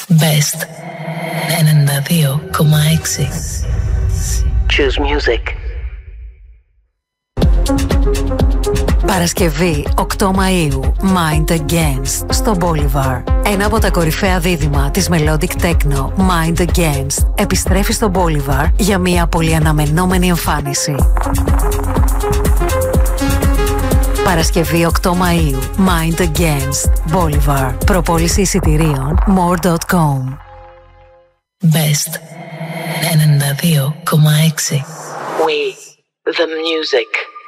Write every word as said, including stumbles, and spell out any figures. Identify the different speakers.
Speaker 1: Best ενενήντα δύο κόμμα έξι.
Speaker 2: Choose music.
Speaker 3: Παρασκευή οκτώ Μαΐου, Mind Against στο Bolivar. Ένα από τα κορυφαία δίδυμα της Melodic Techno, Mind Against, επιστρέφει στο Bolivar για μια πολύ αναμενόμενη εμφάνιση. Παρασκευή οκτώ Μαΐου, Mind Against, Bolivar. Προπόληση εισιτηρίων more dot com.
Speaker 1: Best ενενήντα δύο κόμμα έξι.
Speaker 2: We, the music.